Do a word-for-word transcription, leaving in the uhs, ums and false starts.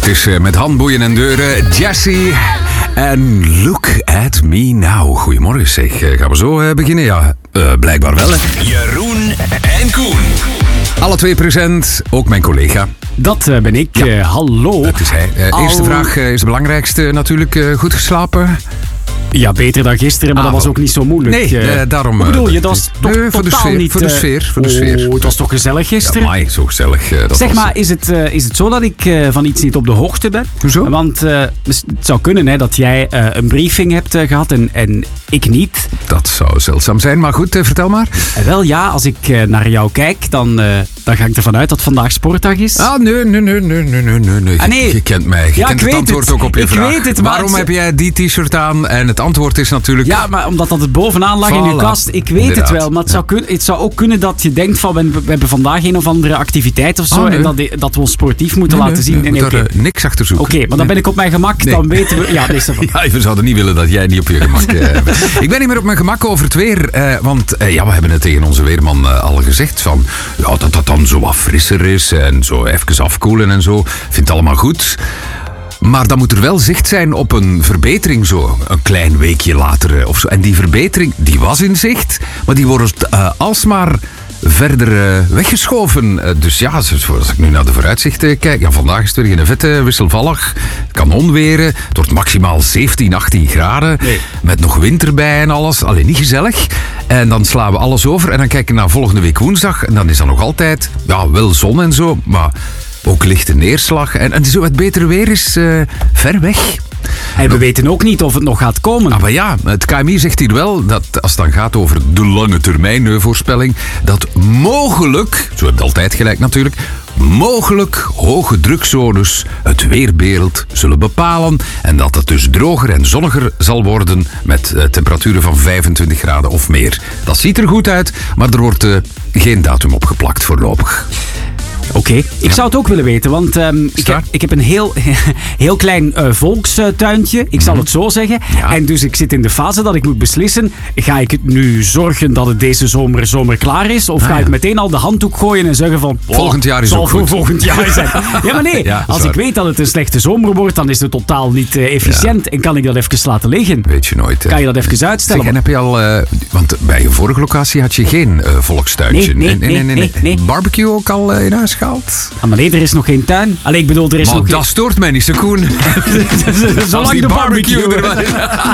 Het is uh, met handboeien en deuren. Jessie en Look at Me Now. Goedemorgen zeg. Uh, gaan we zo uh, beginnen? Ja, uh, blijkbaar wel. Hè. Jeroen en Koen. Alle twee present, ook mijn collega. Dat uh, ben ik. Ja. Uh, hallo. Dat is hij. Uh, eerste Al... vraag uh, is de belangrijkste natuurlijk. Uh, goed geslapen? Ja, beter dan gisteren, maar ah, dat was ook niet zo moeilijk. Nee, uh, daarom... Hoe bedoel je? Dat was toch nee, voor de sfeer, niet... Voor de sfeer, voor de sfeer. Oh, het was toch gezellig gisteren? Ja, amai, zo gezellig. Uh, dat zeg was... maar, is het, uh, is het zo dat ik uh, van iets niet op de hoogte ben? Hoezo? Want uh, het zou kunnen hè, dat jij uh, een briefing hebt uh, gehad en, en ik niet. Dat zou zeldzaam zijn, maar goed, uh, vertel maar. Uh, wel ja, als ik uh, naar jou kijk, dan, uh, dan ga ik ervan uit dat vandaag sportdag is. Ah, nee, nee, nee, nee, nee, nee, nee. Ah, nee. Je, je kent mij, je ja, kent het antwoord het. ook op je ik vraag. Weet het, Waarom het... heb jij die t-shirt aan? En het antwoord is natuurlijk... Ja, maar omdat dat het bovenaan lag voilà. in je kast. Ik weet Inderdaad. het wel, maar het, ja. zou kun, het zou ook kunnen dat je denkt van we, we hebben vandaag een of andere activiteit of zo. Oh, nee. En dat, dat we ons sportief moeten nee, laten zien. Nee, nee, nee, nee, okay. okay. niks achter zoeken. Oké, okay, maar dan ben ik op mijn gemak, nee. dan weten we... Ja, is van. ja, we zouden niet willen dat jij niet op je gemak uh, bent. Ik ben niet meer op mijn gemak over het weer, uh, want uh, ja, we hebben het tegen onze weerman uh, al gezegd van ja, dat dat dan zo wat frisser is en zo even afkoelen en zo. Vindt het allemaal goed. Maar dan moet er wel zicht zijn op een verbetering zo, een klein weekje later of zo. En die verbetering, die was in zicht, maar die wordt uh, alsmaar verder uh, weggeschoven. Uh, dus ja, als ik nu naar de vooruitzichten kijk, ja, vandaag is het weer geen vette, wisselvallig. Het kan onweren, het wordt maximaal zeventien, achttien graden. Nee. Met nog winter bij en alles. Alleen niet gezellig. En dan slaan we alles over en dan kijken we naar volgende week woensdag. En dan is dat nog altijd, ja, wel zon en zo, maar... ook lichte neerslag. En, en zo het betere weer is uh, ver weg. En we weten ook niet of het nog gaat komen. Ah, maar ja, het K M I zegt hier wel, dat als het dan gaat over de lange termijn voorspelling, dat mogelijk, zo heb je altijd gelijk natuurlijk, mogelijk hoge drukzones het weerbeeld zullen bepalen en dat het dus droger en zonniger zal worden met uh, temperaturen van vijfentwintig graden of meer. Dat ziet er goed uit, maar er wordt uh, geen datum opgeplakt voorlopig. Oké, okay. ik ja. zou het ook willen weten, want um, ik, heb, ik heb een heel, heel klein uh, volkstuintje, ik zal mm-hmm. het zo zeggen. Ja. En dus ik zit in de fase dat ik moet beslissen, ga ik het nu zorgen dat het deze zomer, zomer klaar is? Of ah, ga ik ja. meteen al de handdoek gooien en zeggen van... Oh, volgend jaar is ook goed. Volgend jaar zijn. Ja, maar nee, ja, als waar. ik weet dat het een slechte zomer wordt, dan is het totaal niet uh, efficiënt. Ja. En kan ik dat even laten liggen? Weet je nooit. Hè. Kan je dat even uitstellen? Zeg, en heb je al... Uh, want bij je vorige locatie had je geen uh, volkstuintje. Nee, nee, nee. nee, nee, nee, nee. Barbecue ook al uh, in huis gehaald? Ah, maar nee, er is nog geen tuin. Allee, ik bedoel, er is maar nog dat geen... stoort mij niet, zo Koen. Zolang de barbecue, barbecue er